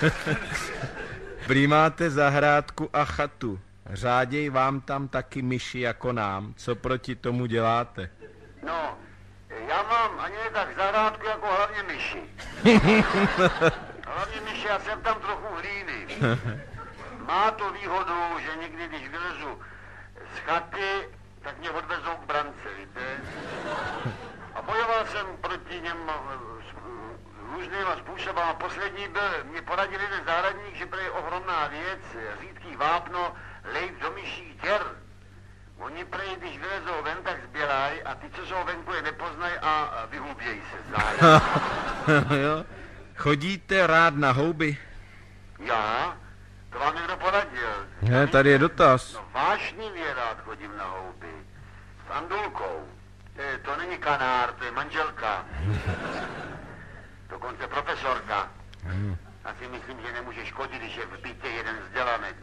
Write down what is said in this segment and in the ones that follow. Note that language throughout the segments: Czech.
Prý máte zahrádku a chatu. Řáděj vám tam taky myši jako nám. Co proti tomu děláte? No, já mám ani ne tak zahrádku, jako hlavně myši. Hlavně myši, já jsem tam trochu hlíny. Má to výhodu, že někdy, když vylezu z chaty, tak mě odvezou k brance, víte? A bojoval jsem proti něm různýma způsoby. A poslední byl, mě poradil jeden zahradník, že je ohromná věc, řídký vápno, lejt do myších děr. Oni prej, když vylezou ven, tak zběrají a ty, co jsou venku, je nepoznají a vyhubějí se zájem. Jo. Chodíte rád na houby? Já? To vám někdo poradil? Ne, tady je dotaz. No vášnivě rád chodím na houby. S Andulkou. To není kanár, to je manželka. Dokonce profesorka. Já si myslím, že nemůže škodit, když je v bytě jeden vzdělanec.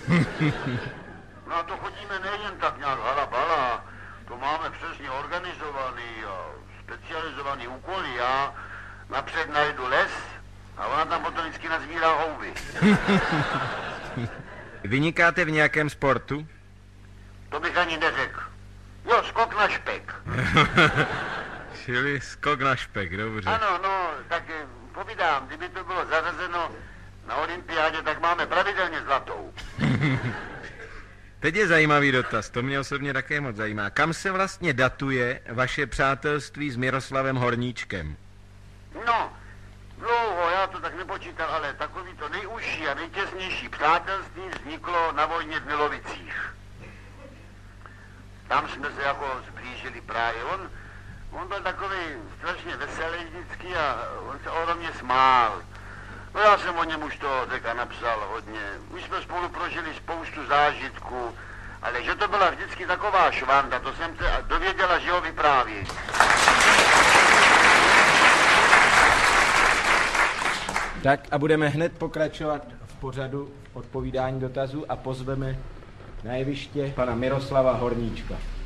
No a to chodíme nejen tak nějak halabala. To máme přesně organizovaný a specializovaný úkoly. Já napřed najdu les a ona tam potom vždycky nazbírá houby. Vynikáte v nějakém sportu? To bych ani neřekl. Jo, skok na špek. Čili skok na špek, dobře. Ano, no, tak povídám, kdyby to bylo zařazeno na olympiádě, tak máme pravidelně zlatou. Teď je zajímavý dotaz, to mě osobně také moc zajímá. Kam se vlastně datuje vaše přátelství s Miroslavem Horníčkem? No, dlouho, já to tak nepočítal, ale takový to nejužší a nejtěsnější přátelství vzniklo na vojně v Milovicích. Tam jsme se jako zblížili právě. On byl takový strašně veselý vždycky a on se ohromně smál. No já jsem o něm už to řeka napsal hodně. My jsme spolu prožili spoustu zážitků, ale že to byla vždycky taková švanda, to jsem se dověděla, že ho vypráví. Tak a budeme hned pokračovat v pořadu odpovídání dotazů a pozveme na jeviště pana Miroslava Horníčka.